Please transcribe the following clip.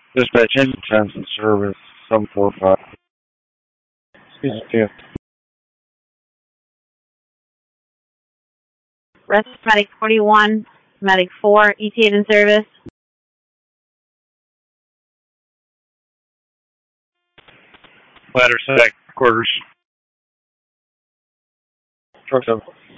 Dispatch engine transit service 745. Excuse me. Rescue Medic 41, Medic 4, ETA in service. Ladder sec quarters. Truck 7.